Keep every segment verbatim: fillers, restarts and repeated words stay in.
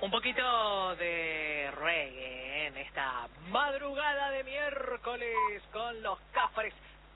Un poquito de reggae en esta madrugada de miércoles con los Cafres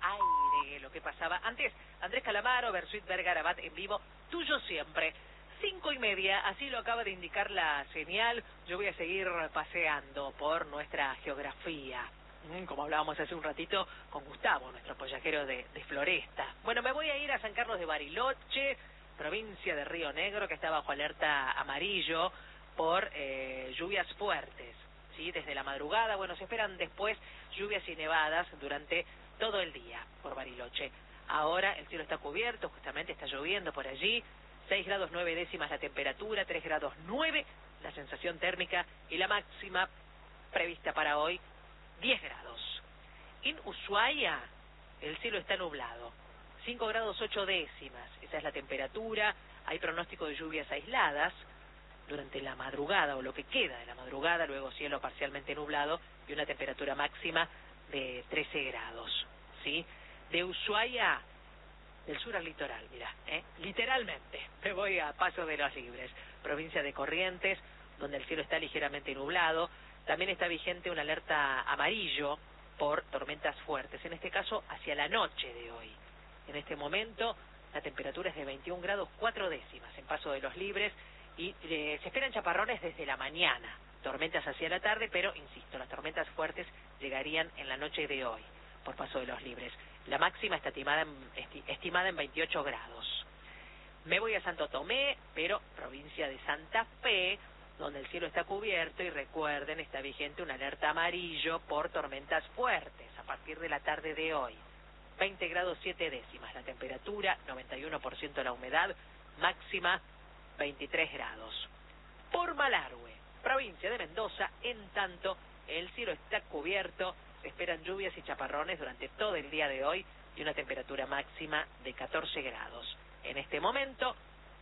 Aire. Lo que pasaba antes, Andrés Calamaro, Bersuit Vergarabat en vivo, tuyo siempre. Cinco y media, así lo acaba de indicar la señal. Yo voy a seguir paseando por nuestra geografía, como hablábamos hace un ratito con Gustavo, nuestro pollajero de, de Floresta. Bueno, me voy a ir a San Carlos de Bariloche, provincia de Río Negro, que está bajo alerta amarillo por eh, lluvias fuertes, ¿sí? Desde la madrugada, bueno, se esperan después lluvias y nevadas durante todo el día por Bariloche. Ahora el cielo está cubierto, justamente está lloviendo por allí, seis grados nueve décimas la temperatura, tres grados nueve la sensación térmica y la máxima prevista para hoy, diez grados. En Ushuaia el cielo está nublado, cinco grados ocho décimas, esa es la temperatura, hay pronóstico de lluvias aisladas durante la madrugada o lo que queda de la madrugada, luego cielo parcialmente nublado y una temperatura máxima de trece grados, ¿sí? De Ushuaia, del sur al litoral, mirá, ¿eh? Literalmente, me voy a Paso de los Libres, provincia de Corrientes, donde el cielo está ligeramente nublado, también está vigente una alerta amarillo por tormentas fuertes, en este caso hacia la noche de hoy. En este momento la temperatura es de veintiún grados cuatro décimas en Paso de los Libres y eh, se esperan chaparrones desde la mañana, tormentas hacia la tarde, pero insisto, las tormentas fuertes llegarían en la noche de hoy por Paso de los Libres. La máxima está estimada en, esti, estimada en veintiocho grados. Me voy a Santo Tomé, pero provincia de Santa Fe, donde el cielo está cubierto y recuerden, está vigente una alerta amarillo por tormentas fuertes a partir de la tarde de hoy. veinte grados siete décimas la temperatura, noventa y uno por ciento la humedad, máxima veintitrés grados. Por Malargüe, provincia de Mendoza, en tanto, el cielo está cubierto, se esperan lluvias y chaparrones durante todo el día de hoy y una temperatura máxima de catorce grados. En este momento,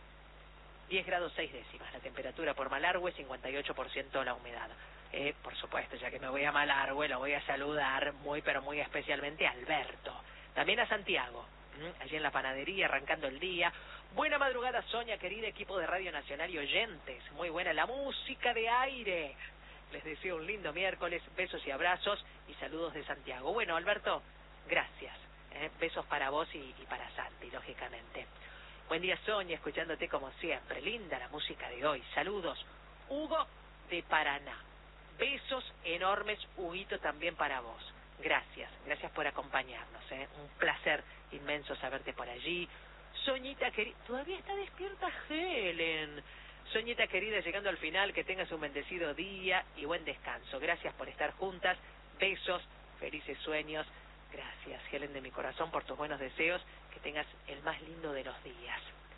diez grados seis décimas la temperatura por Malargüe, cincuenta y ocho por ciento la humedad. Eh, por supuesto, ya que me voy a Malargüe, lo voy a saludar muy pero muy especialmente a Alberto. También a Santiago, ¿m? allí en la panadería, arrancando el día. Buena madrugada, Sonia, querida equipo de Radio Nacional y oyentes. Muy buena la música de aire. Les deseo un lindo miércoles, besos y abrazos y saludos de Santiago. Bueno, Alberto, gracias. ¿eh? Besos para vos y, y para Santi, lógicamente. Buen día, Sonia, escuchándote como siempre. Linda la música de hoy. Saludos. Hugo de Paraná. Besos enormes, Huguito, también para vos. Gracias, gracias por acompañarnos. ¿eh? Un placer inmenso saberte por allí. Soñita querida, todavía está despierta Helen. Soñita querida, llegando al final, que tengas un bendecido día y buen descanso. Gracias por estar juntas. Besos, felices sueños. Gracias, Helen, de mi corazón, por tus buenos deseos. Que tengas el más lindo de los días.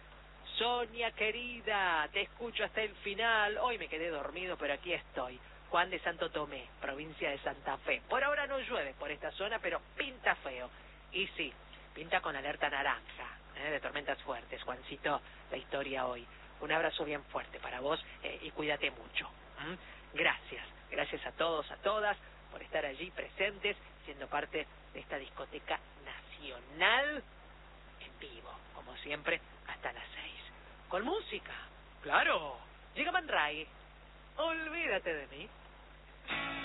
Sonia querida, te escucho hasta el final. Hoy me quedé dormido, pero aquí estoy. Juan de Santo Tomé, provincia de Santa Fe. Por ahora no llueve por esta zona, pero pinta feo. Y sí, pinta con alerta naranja, ¿eh? de tormentas fuertes. Juancito, la historia hoy. Un abrazo bien fuerte para vos eh, y cuídate mucho. ¿Mm? Gracias, gracias a todos, a todas, por estar allí presentes, siendo parte de esta discoteca nacional en vivo, como siempre, hasta las seis. Con música, claro. Llega Man Ray. Olvídate de mí.